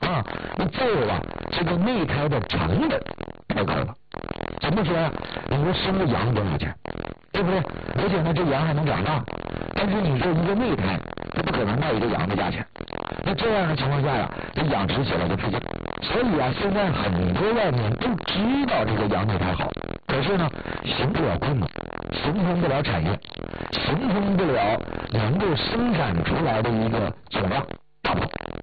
啊。那再有啊，这个内胎的成本太高了。怎么说呀？你说生个羊多少钱，对不对？而且呢，这羊还能长大，但是你说一个内胎，它不可能卖一个羊的价钱。那这样的情况下呀，这养殖起来就费劲。所以啊，现在很多外面都知道这个羊内胎好，可是呢，行不了困难，形成不了产业，形成不了能够生产出来的一个总量大跑。